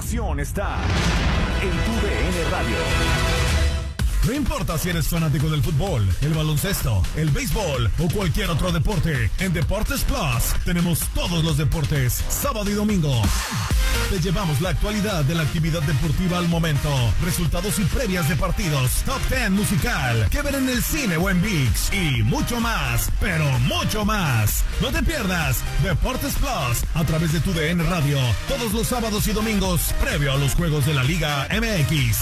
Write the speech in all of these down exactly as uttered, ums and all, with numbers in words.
pasión está en tu D N Radio. No importa si eres fanático del fútbol, el baloncesto, el béisbol o cualquier otro deporte, en Deportes Plus tenemos todos los deportes, sábado y domingo. Te llevamos la actualidad de la actividad deportiva al momento, resultados y previas de partidos, top diez musical, que ver en el cine o en ViX y mucho más, pero mucho más. No te pierdas Deportes Plus a través de tu D N Radio, todos los sábados y domingos, previo a los juegos de la Liga M X.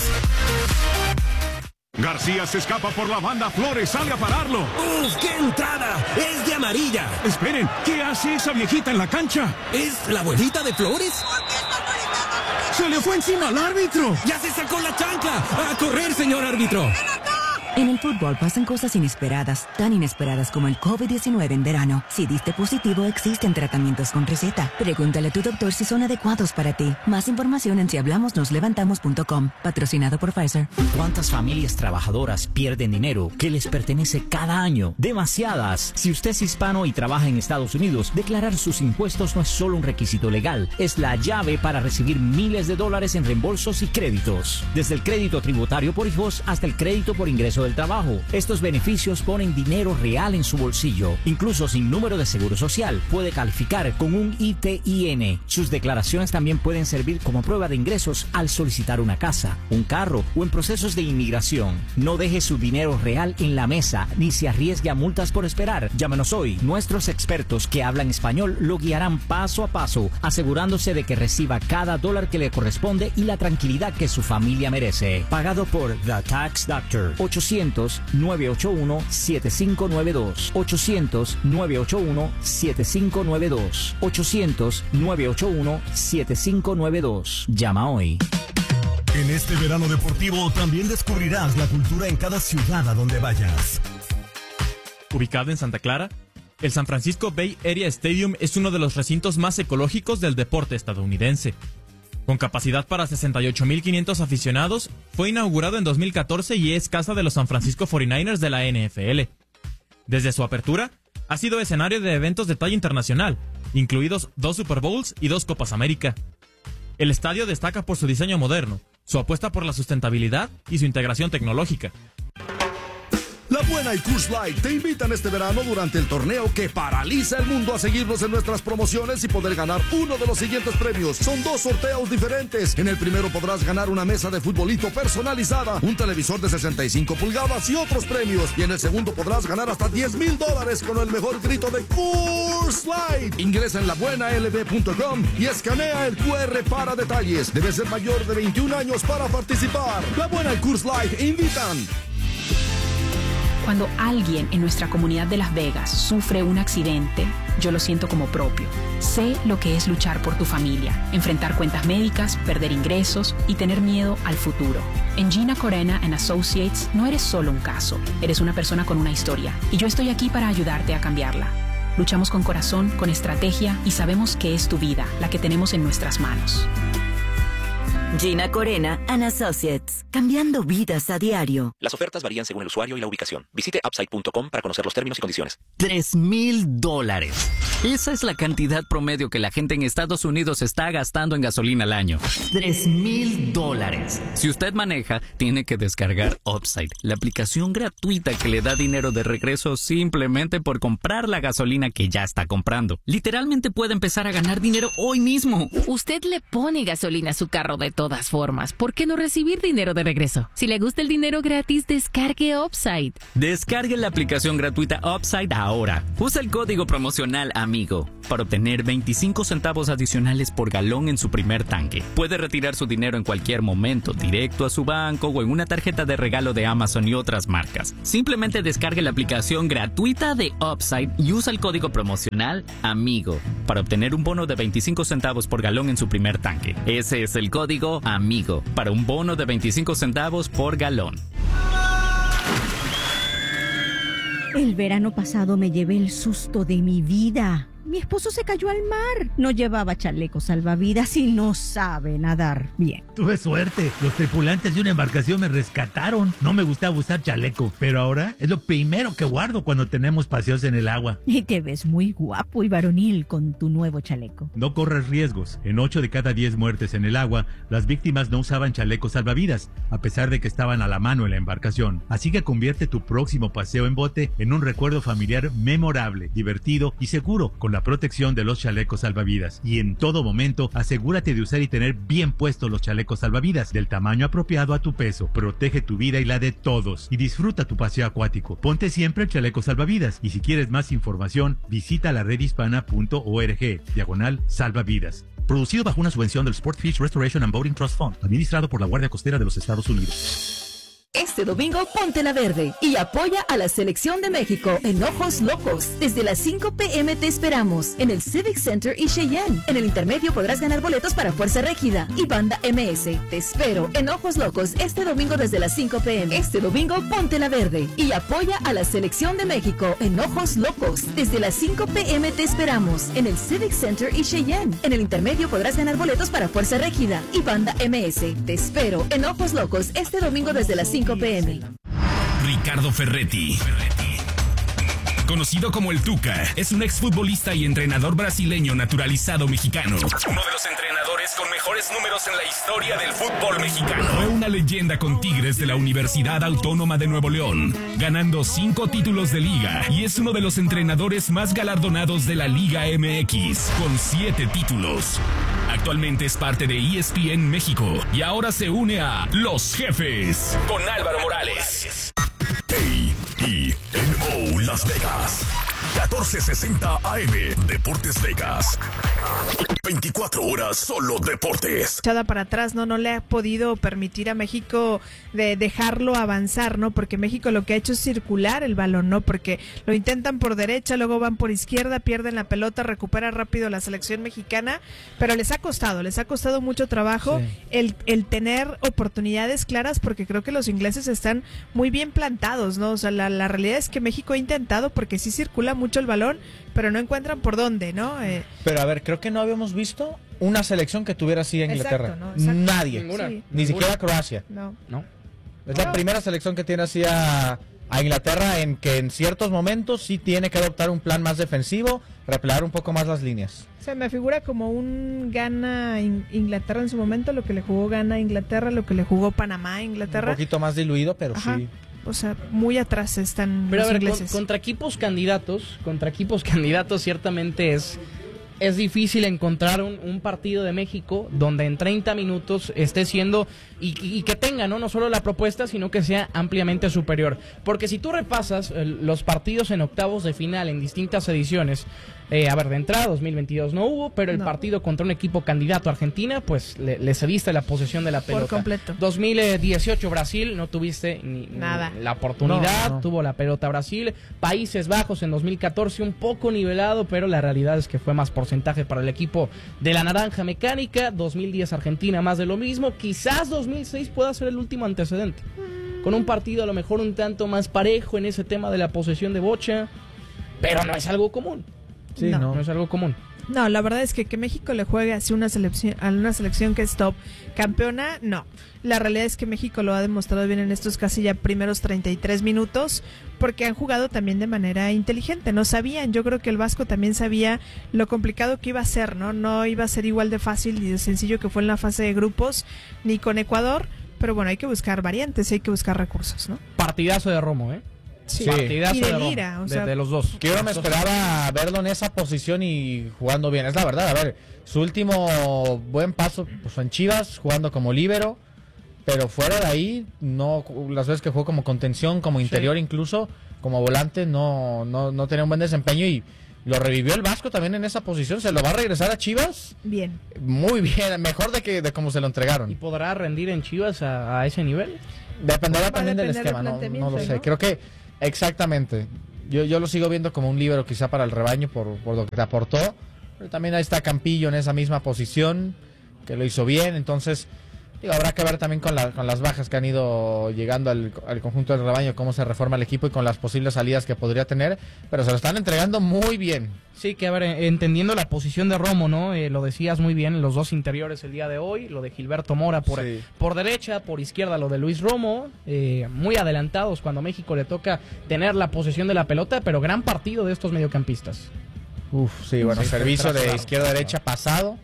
García se escapa por la banda, Flores sale a pararlo. ¡Uf, qué entrada! ¡Es de amarilla! Esperen, ¿qué hace esa viejita en la cancha? ¿Es la abuelita de Flores? ¡Se le fue encima al árbitro! ¡Ya se sacó la chancla! ¡A correr, señor árbitro! En el fútbol pasan cosas inesperadas, tan inesperadas como el COVID diecinueve en verano. Si diste positivo, existen tratamientos con receta. Pregúntale a tu doctor si son adecuados para ti. Más información en si hablamos nos levantamos punto com. Patrocinado por Pfizer. ¿Cuántas familias trabajadoras pierden dinero que les pertenece cada año? Demasiadas. Si usted es hispano y trabaja en Estados Unidos, declarar sus impuestos no es solo un requisito legal, es la llave para recibir miles de dólares en reembolsos y créditos. Desde el crédito tributario por hijos hasta el crédito por ingreso del trabajo. Estos beneficios ponen dinero real en su bolsillo. Incluso sin número de seguro social, puede calificar con un I T I N. Sus declaraciones también pueden servir como prueba de ingresos al solicitar una casa, un carro o en procesos de inmigración. No deje su dinero real en la mesa ni se arriesgue a multas por esperar. Llámenos hoy. Nuestros expertos que hablan español lo guiarán paso a paso, asegurándose de que reciba cada dólar que le corresponde y la tranquilidad que su familia merece. Pagado por The Tax Doctor. ochocientos, nueve ocho uno, siete cinco nueve dos. ochocientos, nueve ocho uno, siete cinco nueve dos. ochocientos, nueve ocho uno, siete cinco nueve dos. Llama hoy. En este verano deportivo también descubrirás la cultura en cada ciudad a donde vayas. Ubicado en Santa Clara, el San Francisco Bay Area Stadium es uno de los recintos más ecológicos del deporte estadounidense. Con capacidad para sesenta y ocho mil quinientos aficionados, fue inaugurado en dos mil catorce y es casa de los San Francisco cuarenta y nueve ers de la N F L. Desde su apertura, ha sido escenario de eventos de talla internacional, incluidos dos Super Bowls y dos Copas América. El estadio destaca por su diseño moderno, su apuesta por la sustentabilidad y su integración tecnológica. La Buena y Coors Light te invitan este verano durante el torneo que paraliza el mundo a seguirnos en nuestras promociones y poder ganar uno de los siguientes premios. Son dos sorteos diferentes. En el primero podrás ganar una mesa de futbolito personalizada, un televisor de sesenta y cinco pulgadas y otros premios. Y en el segundo podrás ganar hasta diez mil dólares con el mejor grito de Coors Light. Ingresa en la buena l b punto com y escanea el Q R para detalles. Debes ser mayor de veintiún años para participar. La Buena y Coors Light invitan. Cuando alguien en nuestra comunidad de Las Vegas sufre un accidente, yo lo siento como propio. Sé lo que es luchar por tu familia, enfrentar cuentas médicas, perder ingresos y tener miedo al futuro. En Gina Corena and Associates no eres solo un caso, eres una persona con una historia y yo estoy aquí para ayudarte a cambiarla. Luchamos con corazón, con estrategia y sabemos que es tu vida la que tenemos en nuestras manos. Gina Corena and Associates, cambiando vidas a diario. Las ofertas varían según el usuario y la ubicación. Visite upside punto com para conocer los términos y condiciones. Tres mil dólares. Esa es la cantidad promedio que la gente en Estados Unidos está gastando en gasolina al año. Tres mil dólares. Si usted maneja, tiene que descargar Upside, la aplicación gratuita que le da dinero de regreso simplemente por comprar la gasolina que ya está comprando. Literalmente puede empezar a ganar dinero hoy mismo. Usted le pone gasolina a su carro de todo. De todas formas, ¿por qué no recibir dinero de regreso? Si le gusta el dinero gratis, descargue Upside. Descargue la aplicación gratuita Upside ahora. Usa el código promocional AMIGO para obtener veinticinco centavos adicionales por galón en su primer tanque. Puede retirar su dinero en cualquier momento, directo a su banco o en una tarjeta de regalo de Amazon y otras marcas. Simplemente descargue la aplicación gratuita de Upside y usa el código promocional AMIGO para obtener un bono de veinticinco centavos por galón en su primer tanque. Ese es el código AMIGO para un bono de veinticinco centavos por galón. El verano pasado me llevé el susto de mi vida. Mi esposo se cayó al mar. No llevaba chaleco salvavidas y no sabe nadar bien. Tuve suerte. Los tripulantes de una embarcación me rescataron. No me gustaba usar chaleco, pero ahora es lo primero que guardo cuando tenemos paseos en el agua. Y te ves muy guapo y varonil con tu nuevo chaleco. No corras riesgos. En ocho de cada diez muertes en el agua, las víctimas no usaban chalecos salvavidas, a pesar de que estaban a la mano en la embarcación. Así que convierte tu próximo paseo en bote en un recuerdo familiar memorable, divertido y seguro, con la protección de los chalecos salvavidas. Y en todo momento, asegúrate de usar y tener bien puestos los chalecos salvavidas del tamaño apropiado a tu peso. Protege tu vida y la de todos y disfruta tu paseo acuático. Ponte siempre el chaleco salvavidas y si quieres más información, visita la red hispana punto org, diagonal salvavidas. Producido bajo una subvención del Sport Fish Restoration and Boating Trust Fund, administrado por la Guardia Costera de los Estados Unidos. Este domingo ponte la verde y apoya a la selección de México en Ojos Locos. Desde las cinco pe eme te esperamos en el Civic Center y Cheyenne. En el intermedio podrás ganar boletos para Fuerza Régida y Banda eme ese. Te espero en Ojos Locos este domingo desde las cinco pe eme. Este domingo ponte la verde y apoya a la selección de México en Ojos Locos. Desde las cinco pe eme te esperamos en el Civic Center y Cheyenne. En el intermedio podrás ganar boletos para Fuerza Régida y Banda eme ese. Te espero en Ojos Locos este domingo desde las cinco pe eme. Ricardo Ferretti, conocido como el Tuca, es un exfutbolista y entrenador brasileño naturalizado mexicano. Uno de los entrenadores con mejores números en la historia del fútbol mexicano. Fue una leyenda con Tigres de la Universidad Autónoma de Nuevo León, ganando cinco títulos de liga, y es uno de los entrenadores más galardonados de la Liga eme equis, con siete títulos. Actualmente es parte de E S P N México y ahora se une a Los Jefes con Álvaro Morales. A E N O Las Vegas, catorce sesenta A M, Deportes Vegas. veinticuatro horas solo deportes. Echada para atrás, no no le ha podido permitir a México de dejarlo avanzar, ¿no? Porque México lo que ha hecho es circular el balón, ¿no? Porque lo intentan por derecha, luego van por izquierda, pierden la pelota, recupera rápido la selección mexicana, pero les ha costado, les ha costado mucho trabajo sí. el, el tener oportunidades claras, porque creo que los ingleses están muy bien plantados, ¿no? O sea, la, la realidad es que México ha intentado, porque sí circula mucho el balón, pero no encuentran por dónde, ¿no? Eh, pero a ver, creo que no habíamos visto una selección que tuviera así a Inglaterra. Exacto, ¿no? Exacto. Nadie. Ninguna. Sí. Ni siquiera Croacia. No. No. Es la no. primera selección que tiene así a, a Inglaterra, en que en ciertos momentos sí tiene que adoptar un plan más defensivo, replegar un poco más las líneas. Se me figura como un Ghana Inglaterra en su momento, lo que le jugó Ghana a Inglaterra, lo que le jugó Panamá a Inglaterra. Un poquito más diluido, pero Ajá. sí. O sea, muy atrás están Pero los a ver, ingleses. Con, contra equipos candidatos, contra equipos candidatos ciertamente es, es difícil encontrar un, un partido de México donde en treinta minutos esté siendo, y, y que tenga, ¿no? no solo la propuesta, sino que sea ampliamente superior. Porque si tú repasas eh, los partidos en octavos de final en distintas ediciones, Eh, a ver, de entrada, dos mil veintidós no hubo, pero el no. partido contra un equipo candidato a Argentina, pues le, le cediste la posesión de la pelota. Por completo. dos mil dieciocho Brasil, no tuviste ni, nada. Ni la oportunidad, no, no. tuvo la pelota Brasil. Países Bajos en dos mil catorce, un poco nivelado, pero la realidad es que fue más porcentaje para el equipo de la Naranja Mecánica. dos mil diez Argentina, más de lo mismo. Quizás dos mil seis pueda ser el último antecedente. Con un partido a lo mejor un tanto más parejo en ese tema de la posesión de bocha, pero no es algo común. Sí, no. no. no es algo común. No, la verdad es que que México le juegue así una selección, a una selección que es top campeona, no. La realidad es que México lo ha demostrado bien en estos casi ya primeros treinta y tres minutos, porque han jugado también de manera inteligente, no sabían, yo creo que el Vasco también sabía lo complicado que iba a ser, ¿no? No iba a ser igual de fácil y de sencillo que fue en la fase de grupos, ni con Ecuador, pero bueno, hay que buscar variantes, hay que buscar recursos, ¿no? Partidazo de Romo, ¿eh? Sí. Partidazo Y de de, Lira, Romo, o sea, de, de los dos. Que yo no me esperaba verlo en esa posición y jugando bien, es la verdad. A ver, su último buen paso pues, fue en Chivas, jugando como líbero, pero fuera de ahí, no las veces que jugó como contención, como interior sí. incluso, como volante, no, no, no tenía un buen desempeño y lo revivió el Vasco también en esa posición. ¿Se lo va a regresar a Chivas? Bien. Muy bien, mejor de que de cómo se lo entregaron. ¿Y podrá rendir en Chivas a, a ese nivel? Dependerá también del esquema, no, no lo sé. ¿no? Creo que exactamente. Yo, yo lo sigo viendo como un líbero quizá para el rebaño por, por lo que te aportó. Pero también ahí está Campillo en esa misma posición, que lo hizo bien. Entonces, Digo, habrá que ver también con, la, con las bajas que han ido llegando al, al conjunto del rebaño, cómo se reforma el equipo y con las posibles salidas que podría tener, pero se lo están entregando muy bien. Sí, que a ver, entendiendo la posición de Romo, ¿no? Eh, lo decías muy bien, los dos interiores el día de hoy, lo de Gilberto Mora por, sí. por derecha, por izquierda lo de Luis Romo, eh, muy adelantados cuando a México le toca tener la posesión de la pelota, pero gran partido de estos mediocampistas. Uf, sí, bueno, sí, servicio de claro. izquierda a derecha pasado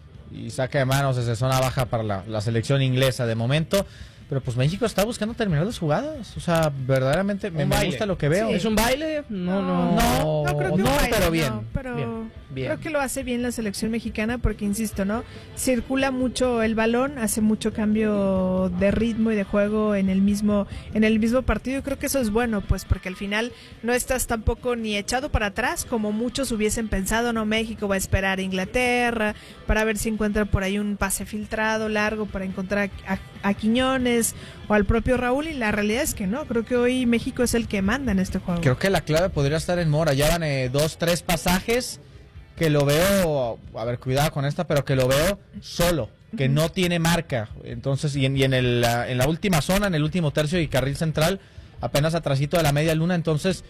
y saca de manos desde zona baja para la, la selección inglesa de momento. Pero pues México está buscando terminar las jugadas. O sea, verdaderamente me, me gusta lo que veo. Sí. ¿Es un baile? No, no. No, no, creo que no, un baile, pero bien. No, pero bien, bien. Creo que lo hace bien la selección mexicana porque, insisto, ¿no? Circula mucho el balón, hace mucho cambio de ritmo y de juego en el mismo en el mismo partido. Y creo que eso es bueno, pues, porque al final no estás tampoco ni echado para atrás como muchos hubiesen pensado, ¿no? México va a esperar a Inglaterra para ver si encuentra por ahí un pase filtrado largo para encontrar a, a, a Quiñones o al propio Raúl, y la realidad es que no, creo que hoy México es el que manda en este juego. Creo que la clave podría estar en Mora. Ya van eh, dos, tres pasajes que lo veo, a ver, cuidado con esta, pero que lo veo solo, que uh-huh. no tiene marca. Entonces, y en, y en, el, en la última zona, en el último tercio y carril central, apenas atrasito de la media luna, entonces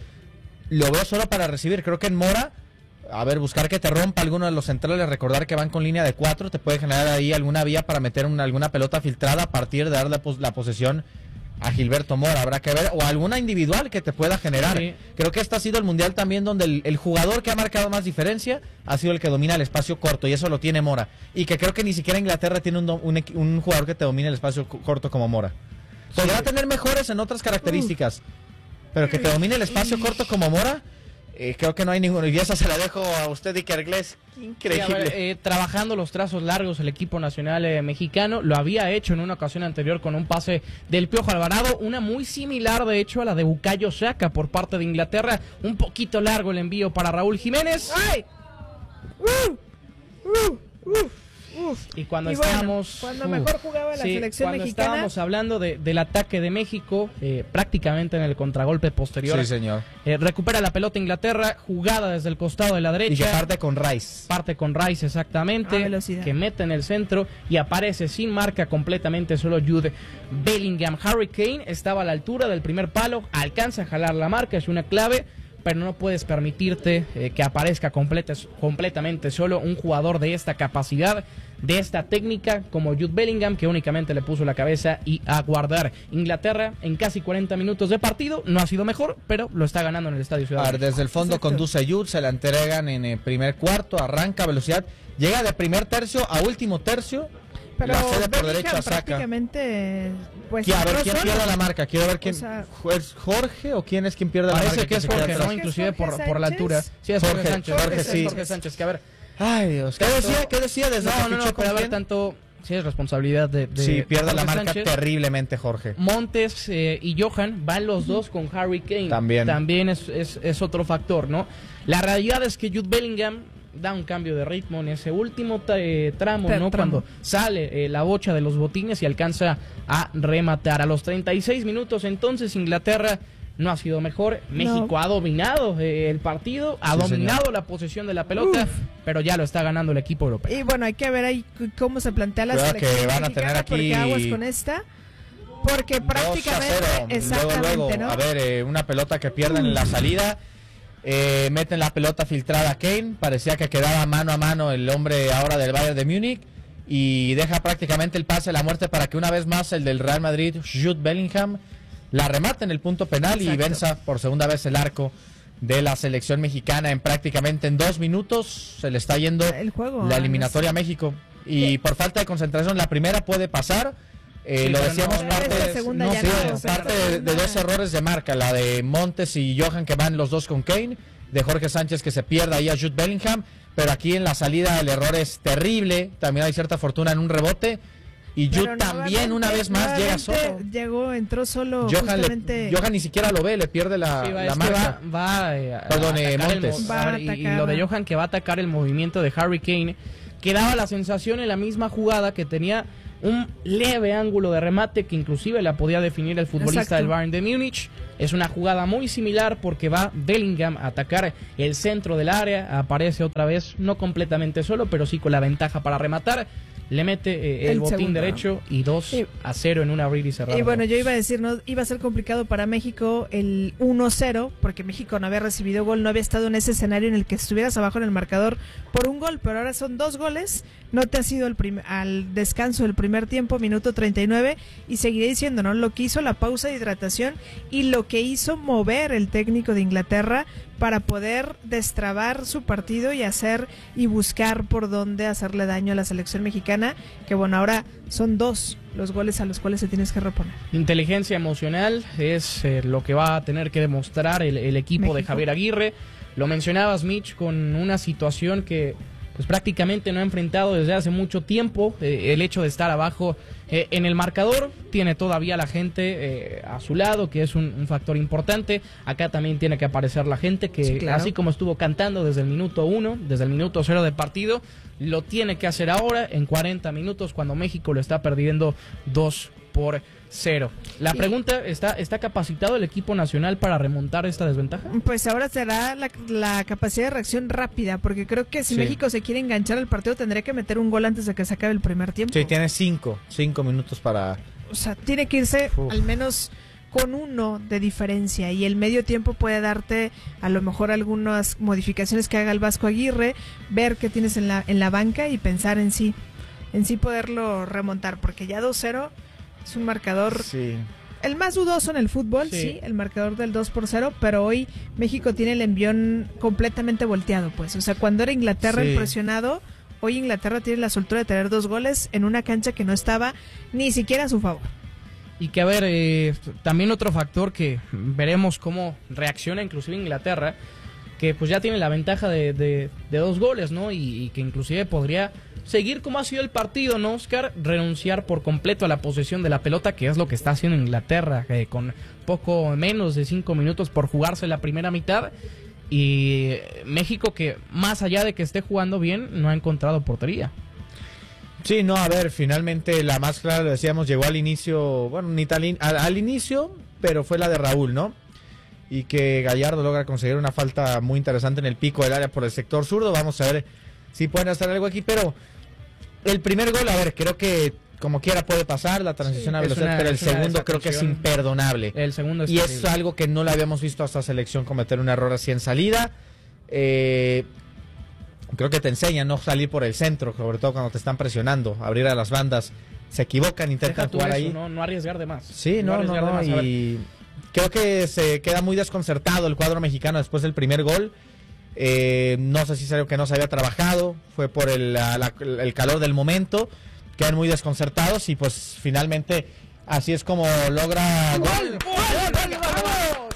lo veo solo para recibir. Creo que en Mora, a ver, buscar que te rompa alguno de los centrales, recordar que van con línea de cuatro, te puede generar ahí alguna vía para meter una, alguna pelota filtrada a partir de dar la, pos, la posesión a Gilberto Mora, habrá que ver, o alguna individual que te pueda generar. Sí. Creo que este ha sido el mundial también donde el, el jugador que ha marcado más diferencia ha sido el que domina el espacio corto, y eso lo tiene Mora, y que creo que ni siquiera Inglaterra tiene un, un, un jugador que te domine el espacio corto como Mora. Podrá sí. tener mejores en otras características, uh. pero que te domine el espacio corto como Mora, Eh, creo que no hay ninguno, y esa se la dejo a usted, Iker Gles. Increíble. Sí, a ver, eh, trabajando los trazos largos el equipo nacional eh, mexicano, lo había hecho en una ocasión anterior con un pase del Piojo Alvarado, una muy similar de hecho a la de Bukayo Saka por parte de Inglaterra, un poquito largo el envío para Raúl Jiménez. ¡Ay! Uh, uh, uh. Uf, y cuando y estábamos bueno, cuando uh, mejor jugaba la sí, selección cuando mexicana, estábamos hablando de, del ataque de México, eh, prácticamente en el contragolpe posterior, sí señor, eh, recupera la pelota Inglaterra, jugada desde el costado de la derecha, y que parte con Rice, parte con Rice exactamente, que mete en el centro y aparece sin marca completamente solo Jude Bellingham. Harry Kane estaba a la altura del primer palo, alcanza a jalar la marca, es una clave, pero no puedes permitirte eh, que aparezca completa, completamente solo un jugador de esta capacidad, de esta técnica como Jude Bellingham, que únicamente le puso la cabeza y a guardar. Inglaterra en casi cuarenta minutos de partido no ha sido mejor, pero lo está ganando en el Estadio Ciudad. A ver, desde el fondo Exacto. conduce Jude, se la entregan en el primer cuarto, arranca velocidad, llega de primer tercio a último tercio. Pero la cede por derecha, saca. Prácticamente, pues, a ver quién solo. pierde la marca. Quiero ver quién. O sea, ¿es Jorge o quién es quien pierde la marca? Parece que es Jorge, ¿no? Inclusive por, por la altura. Sí, es Jorge, Jorge Sánchez. Jorge, Jorge, sí. Jorge Sánchez, que a ver. Ay, Dios. ¿Qué decía? ¿Qué decía desde No, no, no, pero a ver, tanto. Sí, es responsabilidad de. de sí, pierde Jorge la marca Sánchez. terriblemente, Jorge. Montes eh, y Johan van los dos con Harry Kane. También. También es, es, es otro factor, ¿no? La realidad es que Jude Bellingham da un cambio de ritmo en ese último eh, tramo, ¿no? Tramo. Cuando sale eh, la bocha de los botines y alcanza a rematar. A los treinta y seis minutos, entonces, Inglaterra no ha sido mejor. México no. ha dominado eh, el partido, ha sí, dominado señor. la posesión de la pelota, Uf. pero ya lo está ganando el equipo europeo. Y bueno, hay que ver ahí cómo se plantea la Creo selección que van a tener aquí porque aguas con esta. Porque prácticamente, exactamente, luego, luego, ¿no? A ver, eh, una pelota que pierden en la salida. Eh, meten la pelota filtrada a Kane, parecía que quedaba mano a mano el hombre ahora del Bayern de Múnich, y deja prácticamente el pase a la muerte para que una vez más el del Real Madrid, Jude Bellingham, la remate en el punto penal. Exacto. Y venza por segunda vez el arco de la selección mexicana en prácticamente en dos minutos. Se le está yendo el juego, la eliminatoria a México, y ¿Qué? por falta de concentración la primera puede pasar. Eh, sí, lo decíamos, no, parte, no, sí, no, parte de, de dos errores de marca, la de Montes y Johan, que van los dos con Kane, de Jorge Sánchez, que se pierde ahí a Jude Bellingham, pero aquí en la salida el error es terrible, también hay cierta fortuna en un rebote, y Jude también una vez más llega solo. Llegó, entró solo. Johan, justamente... le, Johan ni siquiera lo ve, le pierde la, sí, va, la marca. Va, va eh, Perdón, eh, Montes. Va a ver, y, y lo de Johan, que va a atacar el movimiento de Harry Kane, que daba la sensación en la misma jugada que tenía un leve ángulo de remate que inclusive la podía definir el futbolista Exacto. del Bayern de Múnich. Es una jugada muy similar porque va Bellingham a atacar el centro del área, aparece otra vez, no completamente solo, pero sí con la ventaja para rematar. le mete eh, el, el botín segundo, derecho y dos a cero en un abrir y cerrar. Y bueno, yo iba a decir, no iba a ser complicado para México el uno cero, porque México no había recibido gol, no había estado en ese escenario en el que estuvieras abajo en el marcador por un gol, pero ahora son dos goles, no te has ido el prim- al descanso del primer tiempo, minuto treinta y nueve, y seguiré diciendo, ¿no? Lo que hizo la pausa de hidratación y lo que hizo mover el técnico de Inglaterra para poder destrabar su partido y hacer y buscar por dónde hacerle daño a la selección mexicana, que bueno, ahora son dos los goles a los cuales se tienes que reponer. Inteligencia emocional es eh, lo que va a tener que demostrar el, el equipo México. de Javier Aguirre. Lo mencionabas, Mitch, con una situación que pues prácticamente no ha enfrentado desde hace mucho tiempo, eh, el hecho de estar abajo eh, en el marcador. Tiene todavía la gente eh, a su lado, que es un, un factor importante. Acá también tiene que aparecer la gente que, sí, claro, así como estuvo cantando desde el minuto uno, desde el minuto cero de partido, lo tiene que hacer ahora en cuarenta minutos cuando México lo está perdiendo dos por cero. La sí. pregunta, ¿está está capacitado el equipo nacional para remontar esta desventaja? Pues ahora será la, la capacidad de reacción rápida, porque creo que si sí. México se quiere enganchar al partido tendría que meter un gol antes de que se acabe el primer tiempo. Sí, tiene cinco, cinco minutos para... O sea, tiene que irse Uf. al menos con uno de diferencia, y el medio tiempo puede darte a lo mejor algunas modificaciones que haga el Vasco Aguirre, ver qué tienes en la, en la banca y pensar en sí, en sí poderlo remontar, porque ya dos cero es un marcador sí. el más dudoso en el fútbol, sí. sí, el marcador del dos por cero, pero hoy México tiene el envión completamente volteado, pues, o sea, cuando era Inglaterra sí. el presionado, hoy Inglaterra tiene la soltura de tener dos goles en una cancha que no estaba ni siquiera a su favor. Y que a ver, eh, también otro factor que veremos cómo reacciona inclusive Inglaterra, que pues ya tiene la ventaja de, de, de dos goles, ¿no? Y, y que inclusive podría seguir como ha sido el partido, ¿no, Oscar? Renunciar por completo a la posesión de la pelota, que es lo que está haciendo Inglaterra, eh, con poco menos de cinco minutos por jugarse la primera mitad. Y México, que más allá de que esté jugando bien, no ha encontrado portería. Sí, no, a ver, finalmente la más clara, lo decíamos, llegó al inicio, bueno, ni tan in, al, al inicio, pero fue la de Raúl, ¿no? Y que Gallardo logra conseguir una falta muy interesante en el pico del área por el sector zurdo. Vamos a ver si pueden hacer algo aquí, pero el primer gol, a ver, creo que como quiera puede pasar, la transición sí, a velocidad, una, pero el segundo creo que es imperdonable. El segundo es Y terrible. Es algo que no lo habíamos visto a esta selección cometer un error así en salida. Eh... Creo que te enseña no salir por el centro, sobre todo cuando te están presionando, abrir a las bandas, se equivocan, intentan jugar eso, ahí. No, no arriesgar de más. Sí, no, no, no, no y creo que se queda muy desconcertado el cuadro mexicano después del primer gol. Eh, no sé si es algo que no se había trabajado, fue por el, la, la, el calor del momento, quedan muy desconcertados y pues finalmente así es como logra gol. ¡Gol! ¡Gol! ¡Gol! ¡Vamos!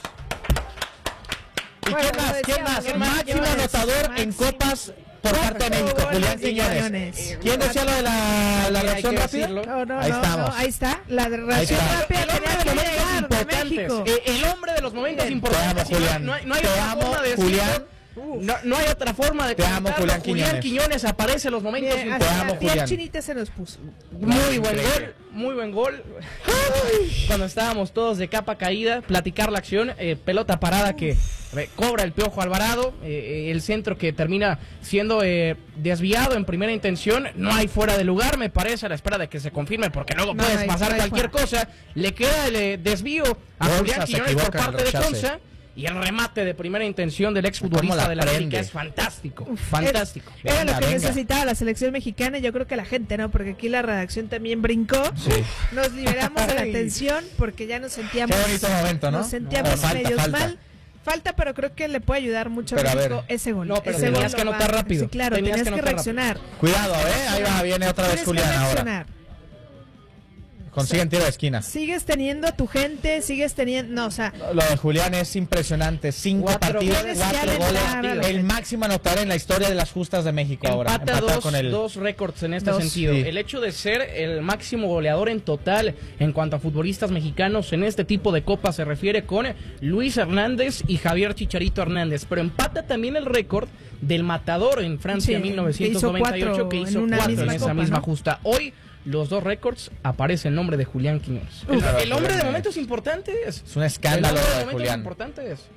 ¿Y bueno, quién más? ¿Quién más? El máximo anotador máximo. en copas por parte de México, Julián Quiñones. ¿Quién decía lo de la, la reacción rápida? No, no, ahí no, estamos. No, ahí está, la reacción rápida. El hombre de los momentos importantes. Eh, el hombre de los momentos importantes. Te amo, Julián. No, no hay Te otra amo, forma de Julián. No, no hay otra forma de Te amo, Julián Quiñones. Julián Quiñones aparece en los momentos Bien, importantes. Te amo, Julián. Chinita se nos puso. Muy buen gol, muy buen gol. Cuando estábamos todos de capa caída, platicar la acción, eh, pelota parada que eh, cobra el Piojo Alvarado, eh, el centro que termina siendo eh, desviado en primera intención, no hay fuera de lugar, me parece, a la espera de que se confirme, porque luego no puedes hay, pasar no cualquier fuera. cosa. Le queda el eh, desvío a Bolsa, Julián Quiñones por parte de Conza. Y el remate de primera intención del exfutbolista de la América es fantástico, Uf, fantástico. Era, era venga, lo que venga. necesitaba la selección mexicana, y yo creo que la gente, ¿no? Porque aquí la redacción también brincó. Sí. Nos liberamos de la tensión porque ya nos sentíamos... Qué bonito momento, ¿no? Nos sentíamos no, falta, medios falta. mal. Falta, pero creo que le puede ayudar mucho pero a México a ver. ese gol. No, pero ese tenías gol que anotar va, rápido. Sí, claro, tenías, tenías que, que reaccionar. Rápido. Cuidado, ¿eh? Ahí va, viene otra vez Julián ahora. Consiguen tiro de esquina. Sigues teniendo a tu gente, sigues teniendo... No, o sea... Lo de Julián es impresionante. Cinco cuatro partidos, goles, cuatro goles. El máximo anotador en la historia de las justas de México ahora. Empata dos, con el... dos récords en este dos, sentido. Sí. El hecho de ser el máximo goleador en total en cuanto a futbolistas mexicanos en este tipo de copas se refiere con Luis Hernández y Javier Chicharito Hernández. Pero empata también el récord del matador en Francia en sí, mil novecientos noventa y ocho, que hizo cuatro, que hizo cuatro en esa copa, misma ¿no? justa. Hoy... Los dos récords aparece el nombre de Julián Quiñones. El, el hombre de momentos importantes. Es un escándalo el de, de momentos Julián. importantes.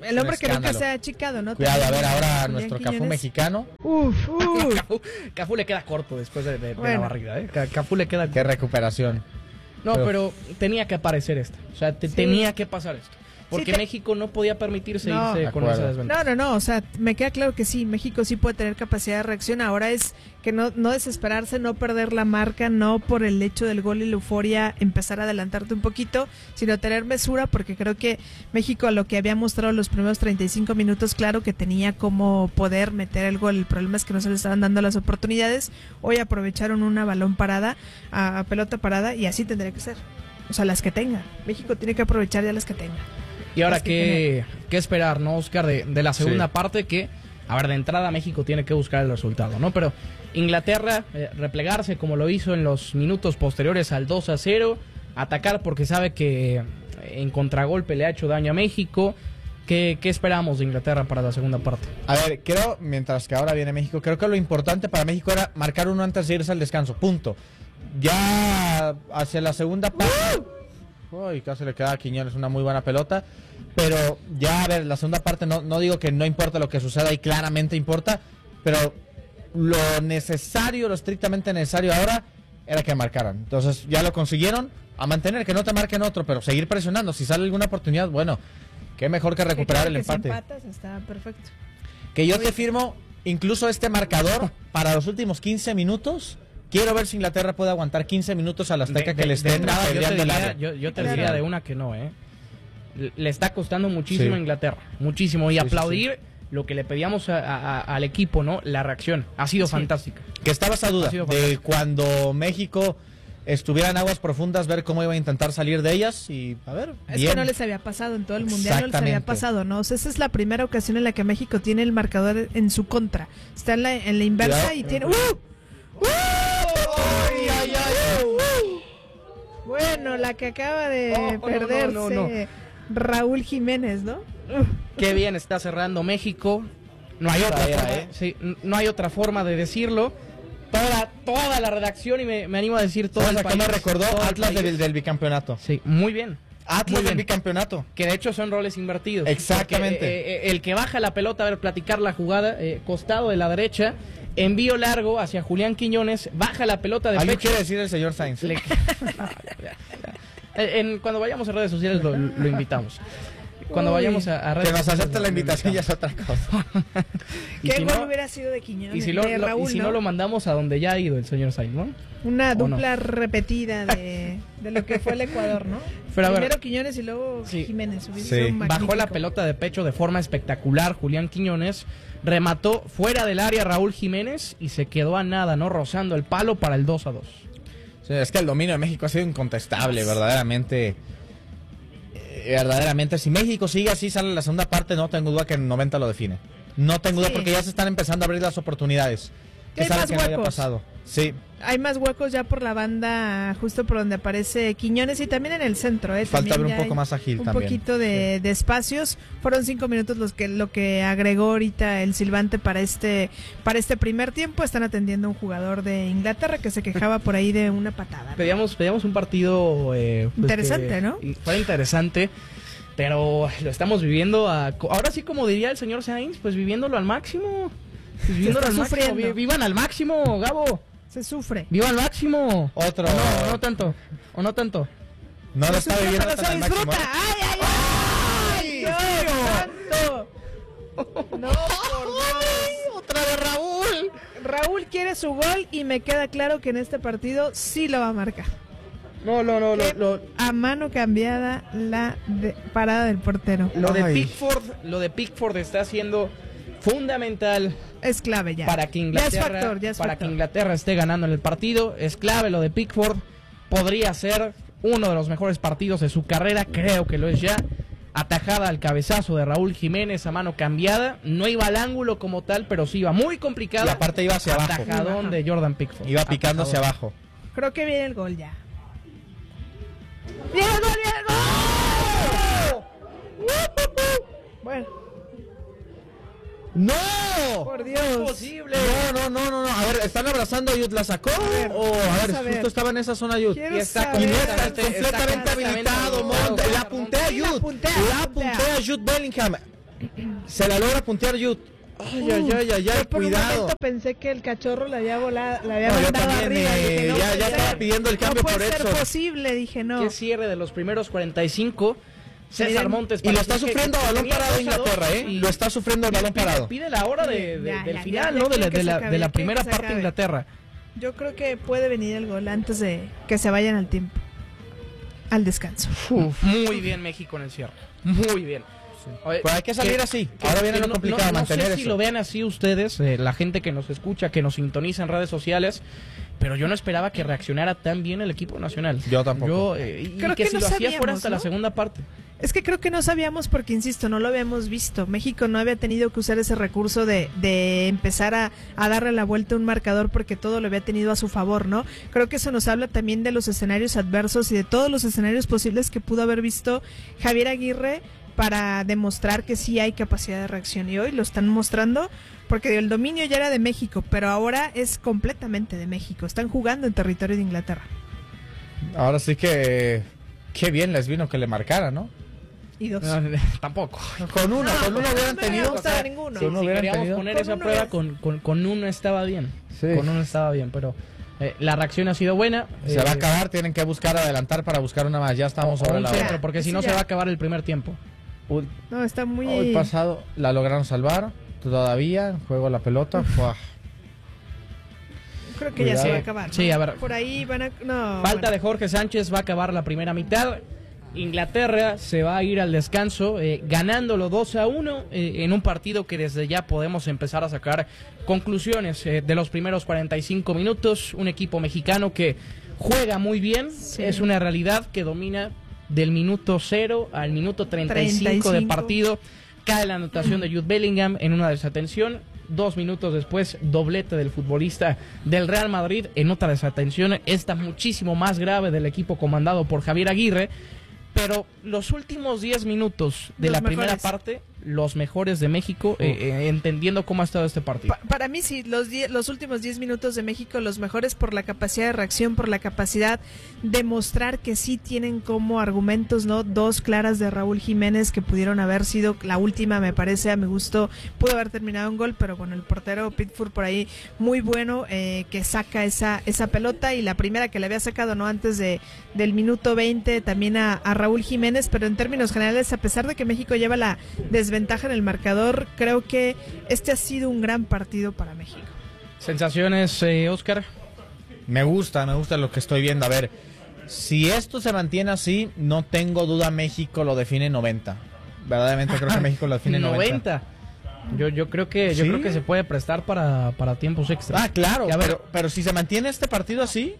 El hombre que nunca escándalo. se ha achicado, ¿no? Cuidado, a ver ahora Julián nuestro Quiñones. Cafú mexicano. Uf, uf. Cafú, Cafú le queda corto después de, de- de Bueno. la barrida, ¿eh? Ca- Cafú le queda Qué recuperación. No, Pero- pero, tenía que aparecer esta. O sea, te- Sí. tenía que pasar esto. Porque Sí, te- México no podía permitirse No. irse De con acuerdo. esa desventaja. No, no, no, o sea, me queda claro que sí, México sí puede tener capacidad de reacción, ahora es que no, no desesperarse, no perder la marca, no por el hecho del gol y la euforia empezar a adelantarte un poquito, sino tener mesura, porque creo que México a lo que había mostrado los primeros treinta y cinco minutos, claro que tenía como poder meter el gol, el problema es que no se le estaban dando las oportunidades, hoy aprovecharon una balón parada, a, a pelota parada, y así tendría que ser, o sea, las que tenga, México tiene que aprovechar ya las que tenga. Y ahora, Las que ¿qué, ¿qué esperar, no, Oscar, de, de la segunda Sí. parte? Que, a ver, de entrada México tiene que buscar el resultado, ¿no? Pero Inglaterra, eh, replegarse como lo hizo en los minutos posteriores al dos a cero, atacar porque sabe que en contragolpe le ha hecho daño a México. ¿Qué, qué esperamos de Inglaterra para la segunda parte? A ver, creo, mientras que ahora viene México, creo que lo importante para México era marcar uno antes de irse al descanso, punto. Ya hacia la segunda parte... Uy, casi le queda a Quiñones una muy buena pelota. Pero ya, a ver, la segunda parte no, no digo que no importa lo que suceda y claramente importa, pero lo necesario, lo estrictamente necesario ahora era que marcaran. Entonces ya lo consiguieron, a mantener, que no te marquen otro, pero seguir presionando. Si sale alguna oportunidad, bueno, qué mejor que recuperar el Que si empate. empatas está perfecto. Que yo te firmo incluso este marcador para los últimos quince minutos. Quiero ver si Inglaterra puede aguantar quince minutos a la Azteca De- que de- le de estén entrada, yo te peleando el diría, área. yo, yo te Claro. diría de una que no, ¿eh? Le- Le está costando muchísimo Sí. a Inglaterra, muchísimo. Y Sí, sí, aplaudir lo que le pedíamos a- a- a- al equipo, ¿no? La reacción ha sido Sí. fantástica. Que estaba esa duda Ha sido de fantástico. cuando México estuviera en aguas profundas, ver cómo iba a intentar salir de ellas y a ver, Es bien. que no les había pasado en todo el mundial, no les había Exactamente. pasado, ¿no? O sea, esa es la primera ocasión en la que México tiene el marcador en su contra. Está en la, en la inversa Cuidado. y tiene... ¡Uh! ¡Uh! Ay, ay, ay. Bueno, la que acaba de Oh, no, perderse no, no, no. Raúl Jiménez, ¿no? Qué bien está cerrando México. No hay otra Era, forma, ¿eh? sí, n- no hay otra forma de decirlo. Toda, toda la redacción y me, me animo a decir todo ¿Sabes el a qué país. me recordó? todo el Atlas país. del, del bicampeonato. Sí, muy bien. Atlas Muy del bien. bicampeonato. Que de hecho son roles invertidos. Exactamente. Porque, eh, eh, el que baja la pelota a ver platicar la jugada, eh, costado de la derecha, envío largo hacia Julián Quiñones, baja la pelota de Algo pecho. quiere decir el señor Sainz. Le- Eh, en- cuando vayamos a redes sociales lo, lo invitamos. Cuando Uy. vayamos a, a redes Que nos sociales, acepte lo- la lo invitación ya invitamos. es otra cosa. Y ¿Qué si gol no- hubiera sido de Quiñones? Y si, lo- de lo- Raúl, y si no? ¿no? lo mandamos a donde ya ha ido el señor Sainz, ¿no? Una ¿O no? dupla repetida de, de lo que fue el Ecuador, ¿no? Pero a ver- Primero Quiñones y luego Sí. Jiménez. hubiese Sí. sido Bajó la magnífico. pelota de pecho de forma espectacular Julián Quiñones, remató fuera del área Raúl Jiménez y se quedó a nada, ¿no? Rozando el palo para el dos a dos. Sí, es que el dominio de México ha sido incontestable, verdaderamente. Eh, Verdaderamente, si México sigue así, sale la segunda parte, no tengo duda que en noventa lo define. No tengo Sí. duda porque ya se están empezando a abrir las oportunidades. Que Hay es algo más que no había huecos. pasado. Sí, Hay más huecos ya por la banda, justo por donde aparece Quiñones y también en el centro. ¿eh? Falta También ver un ya poco hay más ágil un también. poquito de, de espacios. Fueron cinco minutos los que lo que agregó ahorita el silbante para este para este primer tiempo. Están atendiendo a un jugador de Inglaterra que se quejaba por ahí de una patada. Pedíamos, pedíamos un partido eh, pues, Interesante, que- ¿no? y fue interesante, pero lo estamos viviendo a, ahora sí, como diría el señor Sainz, pues viviéndolo al máximo. Pues, viviéndolo está al máximo. sufriendo. Vi- Vivan al máximo, Gabo. Se sufre. Viva al máximo. Otro. O no, o no tanto. O no tanto. no lo Se está sufre, viviendo pero tan se al máximo. disfruta. ¿eh? ¡Ay, ay, ay! ¡Dios santo! No, por Dios. Otra de Raúl. Raúl quiere su gol y me queda claro que en este partido sí lo va a marcar. No, no, no, Qué lo, lo, A mano cambiada la de- parada del portero. lo de Ay. Pickford, lo de Pickford está siendo fundamental Es clave ya. para que ya Inglaterra, es factor, ya es para factor. que Inglaterra esté ganando en el partido. Es clave lo de Pickford. Podría ser uno de los mejores partidos de su carrera, creo que lo es ya. Atajada al cabezazo de Raúl Jiménez a mano cambiada. No iba al ángulo como tal, pero sí iba muy complicada. Y aparte iba hacia abajo. Atajadón de Jordan Pickford. Iba picando hacia Atajadón. abajo. Creo que viene el gol ya. ¡Viene el gol, viene el gol! Bueno, ¡No! por Dios. Imposible. No, no, no, no, no. A ver, ¿están abrazando a Yud? ¿La sacó? O, a ver, vamos a ver. justo estaba en esa zona Yud. Quiero Y está saber. Iniesta completamente- completamente está habilitado, completamente Monte. La apunté a Sí, la Yud. apuntea, La la apunté apuntea. a Jude Bellingham. Se la logra puntear Jude. Ay, ay, ay, ay, ay, por cuidado. un momento pensé que el cachorro la había volado, la había No, yo mandado también, arriba. eh, Dije, no ya- puede ya ser. estaba pidiendo el cambio no por puede ser Edson. posible, dije no. Qué cierre de los primeros cuarenta y cinco. César Miren, Montes. Y lo parecía está que- sufriendo que a balón tenía parado dos a dos Inglaterra, ¿eh? y Lo está sufriendo el balón pide- parado. Pide la hora de, de- Ya, del ya, final, ya, ¿no? ya De la, quiero que de se la, acabe, de la ya quiero primera que se parte de acabe. Inglaterra. Yo creo que puede venir el gol antes de que se vayan al tiempo. Al descanso. Uf, muy bien México en el cierre. Muy bien. Oye, Pero hay que salir que- así. que- Ahora viene que lo no- complicado, no, no mantener sé eso. si lo vean así ustedes, eh, la gente que nos escucha, que nos sintoniza en redes sociales, pero yo no esperaba que reaccionara tan bien el equipo nacional. Yo tampoco. Yo, eh, y Creo que, que si no lo hacía sabíamos, fuera hasta ¿no? la segunda parte. Es que creo que no sabíamos porque, insisto, no lo habíamos visto. México no había tenido que usar ese recurso de, de empezar a, a darle la vuelta a un marcador porque todo lo había tenido a su favor, ¿no? Creo que eso nos habla también de los escenarios adversos y de todos los escenarios posibles que pudo haber visto Javier Aguirre para demostrar que sí hay capacidad de reacción. Y hoy lo están mostrando porque el dominio ya era de México, pero ahora es completamente de México. Están jugando en territorio de Inglaterra. Ahora sí que... Qué bien les vino que le marcara, ¿no? Y dos. No, tampoco. Con uno, con uno hubieran no me tenido... gustaba o sea, ninguno. Si, con uno si hubieran queríamos tenido- poner Con esa uno prueba, es- con, con, con uno estaba bien. Sí. Con uno estaba bien, pero eh, la reacción ha sido buena. Se Eh, va a acabar, tienen que buscar adelantar para buscar una más. Ya estamos o sobre un la centro, hora. porque si Eso no ya. se va a acabar el primer tiempo. Uy, No, está muy... hoy pasado la lograron salvar. Todavía juego la pelota. Fuah. Creo que ya Cuidado. se va a acabar. ¿no? Sí, a ver. Por ahí van a... No, Falta bueno. de Jorge Sánchez, va a acabar la primera mitad. Inglaterra se va a ir al descanso eh, ganándolo dos a uno eh, en un partido que desde ya podemos empezar a sacar conclusiones eh, de los primeros cuarenta y cinco minutos. Un equipo mexicano que juega muy bien, Sí. es una realidad que domina del minuto cero al minuto treinta y cinco de treinta y cinco. partido. Cae la anotación de Jude Bellingham en una desatención. Dos minutos después, doblete del futbolista del Real Madrid en otra desatención. Esta muchísimo más grave del equipo comandado por Javier Aguirre. Pero los últimos diez minutos de Los la primera mejores. parte, los mejores de México, eh, eh, entendiendo cómo ha estado este partido. Pa- para mí sí, los, die- los últimos diez minutos de México, los mejores por la capacidad de reacción, por la capacidad de mostrar que sí tienen como argumentos, ¿no? Dos claras de Raúl Jiménez que pudieron haber sido, la última me parece, a mi gusto, pudo haber terminado un gol, pero bueno, el portero Pitford por ahí, muy bueno, eh, que saca esa, esa pelota, y la primera que le había sacado, ¿no? Antes de, del minuto veinte, también a, a Raúl Jiménez, pero en términos generales, a pesar de que México lleva la desventaja en el marcador, creo que este ha sido un gran partido para México. Sensaciones, eh, Oscar. Me gusta, me gusta lo que estoy viendo. A ver, si esto se mantiene así, no tengo duda, México lo define en noventa. Verdaderamente creo que México lo define en noventa. noventa. Yo, yo creo que yo ¿Sí? creo que se puede prestar para, para tiempos extras. Ah, claro, Y a ver, pero, pero si se mantiene este partido así,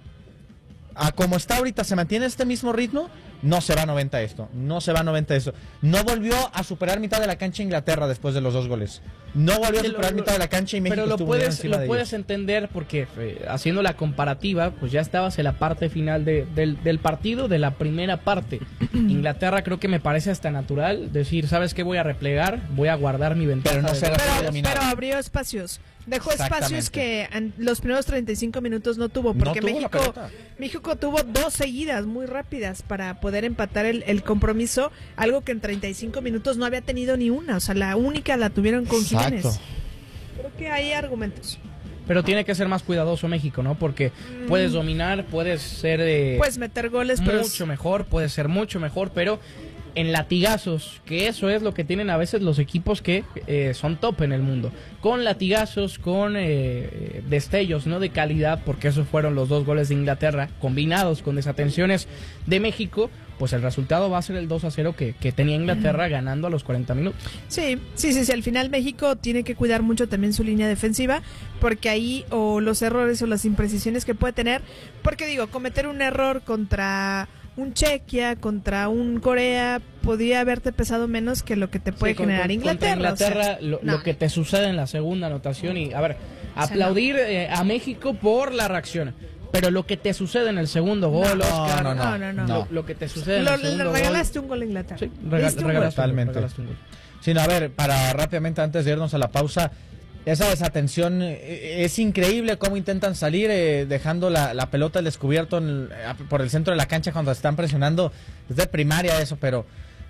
a como está ahorita, se mantiene este mismo ritmo, no se va a noventa esto, no se va a noventa esto. No volvió a superar mitad de la cancha Inglaterra después de los dos goles. No volvió a Lo- superar lo- mitad de la cancha y México pero lo estuvo muy puedes encima lo de puedes ellos. entender porque eh, haciendo la comparativa, pues ya estabas en la parte final de- del, del partido, de la primera parte. Inglaterra creo que me parece hasta natural decir, ¿sabes qué? Voy a replegar, voy a guardar mi ventaja. Pero no de será gol. así dominado. Pero abrió espacios. Dejó espacios Exactamente. que en los primeros treinta y cinco minutos no tuvo, No porque tuvo la México, pelota. México tuvo dos seguidas muy rápidas para poder empatar el, el compromiso, algo que en treinta y cinco minutos no había tenido ni una, o sea, la única la tuvieron con Exacto. Jiménez. Creo que hay argumentos. Pero tiene que ser más cuidadoso México, ¿no? Porque puedes dominar, puedes ser eh, Puedes meter goles, pero mucho mejor, puede ser mucho mejor, pero en latigazos, que eso es lo que tienen a veces los equipos que eh, son top en el mundo, con latigazos, con eh, destellos, ¿no? De calidad, porque esos fueron los dos goles de Inglaterra, combinados con desatenciones de México, pues el resultado va a ser el dos a cero que, que tenía Inglaterra ganando a los cuarenta minutos. Sí, sí, sí, sí, al final México tiene que cuidar mucho también su línea defensiva, porque ahí o los errores o las imprecisiones que puede tener, porque digo, cometer un error contra un Chequia, contra un Corea, podría haberte pesado menos que lo que te puede Sí, con- generar con- Inglaterra. contra Inglaterra, o sea, lo, no. lo que te sucede en la segunda anotación y, a ver, sea, aplaudir eh, a México por la reacción. Pero lo que te sucede en el segundo gol, No, Oscar, no, no, no, no. Lo, lo que te sucede en Lo- el segundo le gol. regalaste un gol a Inglaterra. Sí, rega- Diste un gol. regalaste un gol, Totalmente. regalaste un gol. Sí, no, a ver, para rápidamente antes de irnos a la pausa, esa desatención eh, es increíble cómo intentan salir eh, dejando la, la pelota al descubierto en el- a- por el centro de la cancha cuando están presionando. Es de primaria eso, pero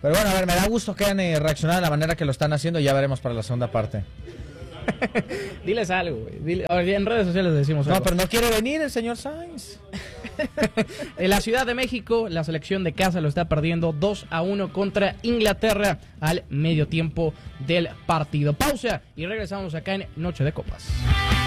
Pero bueno, a ver, me da gusto que hayan eh, reaccionado de la manera que lo están haciendo y ya veremos para la segunda parte. Diles algo, güey. Dile, a ver, en redes sociales decimos algo. No, pero no quiere venir el señor Sainz. En la Ciudad de México, la selección de casa lo está perdiendo dos a uno contra Inglaterra al medio tiempo del partido. Pausa y regresamos acá en Noche de Copas.